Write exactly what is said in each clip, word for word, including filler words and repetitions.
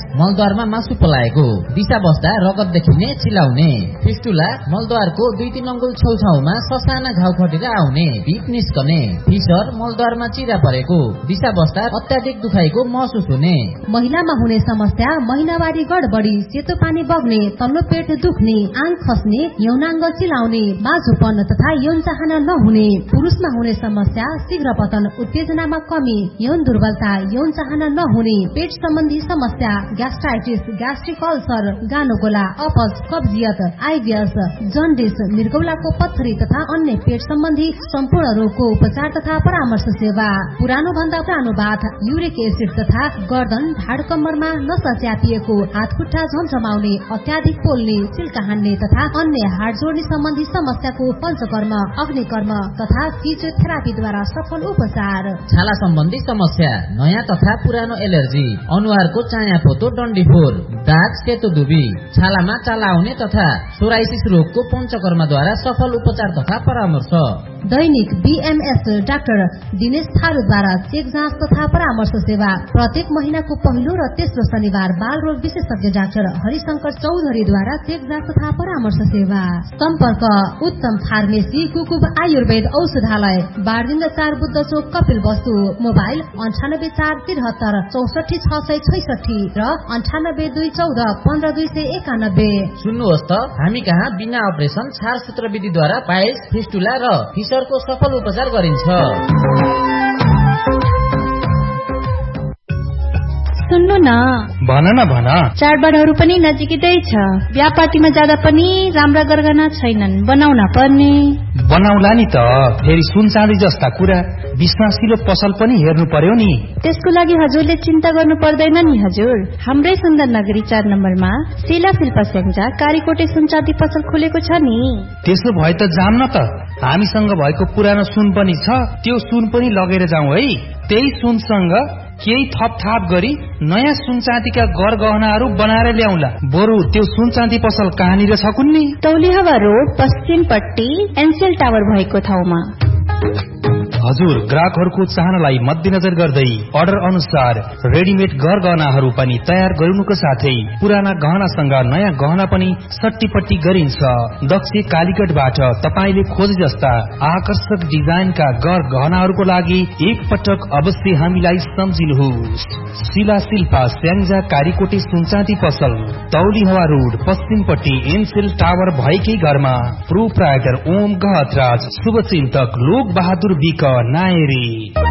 मलद्वारमा मासु पलाएको, दिशा बस्दा रगत देखिने चिलाउने, फिस्टुला मलद्वारको दुई तीन अङ्गुल छेउछाउमा ससाना घाउ खटेर आउने, पिप निस्कने, फिसर मलद्वारमा चिरा परेको, दिशा बस्दा अत्याधिक दुखाइको महसुस हुने। महिलामा हुने समस्या महिनावारी गडबडी, सेतो पानी बग्ने, तल्लो पेट दुख्ने, आङ खस्ने, यौनाङ्ग चिलाउने, बाझोपन तथा यौन चाहना नहुने। पुरुषमा हुने समस्या शीघ्र पतन, उत्तेजनामा कमी, यौन दुर्बलता, यौन चाहना नहुने। पेट सम्बन्धी समस्या ग्यास्ट्राइटिस, ग्यास्ट्रिक अल्सर, गानोगोला, अपच, कब्जियत, आइबिएस, जन्डिस, मृगौलाको पत्थरी तथा अन्य पेट सम्बन्धी सम्पूर्ण रोगको उपचार तथा परामर्श सेवा। पुरानो भन्दा पुरानो बाथ, युरिक एसिड तथा गर्दन ढाड कम्मरमा नसा च्यापिएको, हात खुट्टा झमझमाउने, अत्याधिक पोल्ने, चिल्का हान्ने तथा अन्य हाड जोड्ने सम्बन्धी समस्याको पञ्चकर्म, अग्निकर्म तथा फिजियोथेरापीद्वारा सफल उपचार। छाला सम्बन्धी समस्या, नयाँ तथा पुरानो एलर्जी, अनुहारको चाया पोतो डन्डीफोर, दाग सेतो दुबी, छालामा चाला आउने तथा सोराइसिस रोगको पञ्चकर्मद्वारा सफल उपचार तथा परामर्श। दैनिक बीएमएस डाक्टर दिनेश थारूद्वारा चेक जाँच तथा परामर्श सेवा। प्रत्येक महिनाको पहिलो र तेस्रो शनिबार बाल रोग विशेषज्ञ डाक्टर हरिशंकर चौधरीद्वारा चेक जाँच तथा परामर्श सेवा। सम्पर्क उत्तम फार्मेसी, कुकुब आयुर्वेद औषधालय, बारदिन चार बुद्ध चोक, कपिल वस्तु। मोबाइल अन्ठानब्बे चार तिहत्तर चौसठी छ सय छैसठी र अन्ठानब्बे दुई चौध पन्ध्र दुई सय एकानब्बे। सुन्नुहोस् त, हामी कहाँ बिना अपरेसन छारसूत्र विधिद्वारा पाइल्स, फिस्टुला र फिसरको सफल उपचार गरिन्छ। सुन्नु न, भन न भन। चाडबाडहरू पनि नजिकै छ, व्यापाटीमा जाँदा पनि राम्रा गरगहना छैनन्, बनाउन पर्ने। बनाउला नि त, फेरि सुन चाँदी जस्ता कुरा, विश्वासिलो पसल पनि हेर्नु पर्यो नि। त्यसको लागि हजुरले चिन्ता गर्नु पर्दैन नि हजुर। हाम्रै सुन्दर नगरी चार नम्बरमा सेला शिल्पा स्याङ्जा कारीकोटे सुन चाँदी पसल खोलेको छ नि। त्यसो भए त जाम न त, हामीसँग भएको पुरानो सुन पनि छ, त्यो सुन पनि लगेर जाउँ है। त्यही सुनसँग केही थप थाप गरी नयाँ सुन चाँदीका गर गहनाहरू बनाएर ल्याउला। बरु त्यो सुन चाँदी पसल कहाँनिर छ कुन्नी? तौलिहवा रोड पश्चिमपट्टि एनसेल टावर भएको ठाउँमा। हजुर, ग्राहकहरूको चाहनालाई मध्यनजर गर्दै अर्डर अनुसार रेडिमेड गर गहनाहरू पनि तयार गराउनुको साथै पुराना गहनासँग नयाँ गहना पनि सट्टीपट्टी गरिन्छ। दक्ष कालीगढबाट तपाईले खोजे जस्ता आकर्षक डिजाइनका गर गहनाहरूको लागि एक पटक अवश्य हामीलाई सम्झिनुहोस्। शिला शिल्पा स्याङ्जा कारीकोटे सुनचाँदी पसल, तौलिहवा रोड पश्चिमपट्टि एनसेल टावर भएकै घरमा। प्रोप्राइटर ओम गहतराज, शुभचिन्तक लोक बहादुर विक नायरी।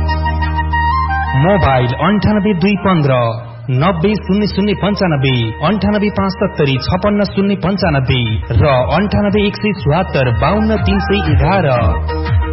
मोबाइल अन्ठानब्बे दुई पन्ध्र नब्बे शून्य शून्य पञ्चानब्बे, अन्ठानब्बे पाँच सत्तरी छपन्न शून्य पञ्चानब्बे र अन्ठानब्बे एक सय चौहत्तर बाहन्न तीन सय एघार।